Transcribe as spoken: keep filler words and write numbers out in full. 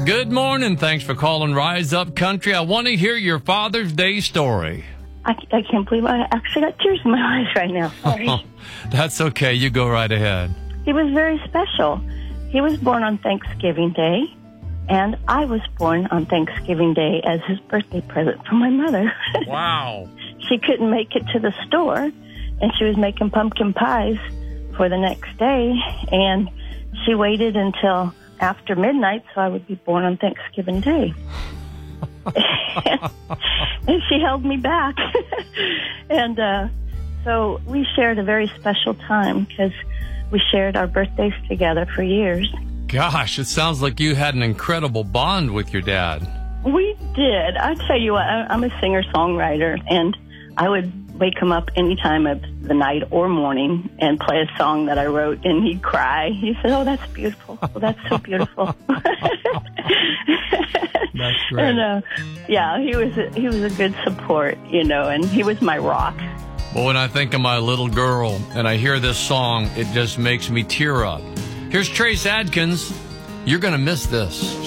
Good morning. Thanks for calling Rise Up Country. I want to hear your Father's Day story. I, I can't believe I actually got tears in my eyes right now. Sorry. That's okay. You go right ahead. He was very special. He was born on Thanksgiving Day, and I was born on Thanksgiving Day as his birthday present from my mother. Wow. She couldn't make it to the store, and she was making pumpkin pies for the next day, and she waited until after midnight so I would be born on Thanksgiving Day. And she held me back. And uh, so we shared a very special time because we shared our birthdays together for years. Gosh, it sounds like you had an incredible bond with your dad. We did. I tell you what, I'm a singer-songwriter, and I would wake him up any time of the night or morning and play a song that I wrote, and he'd cry. He said, "Oh, that's beautiful. Oh, that's so beautiful." That's great. And uh, yeah, he was a, he was a good support, you know, and he was my rock. Well, when I think of my little girl and I hear this song, it just makes me tear up. Here's Trace Adkins. You're going to miss this.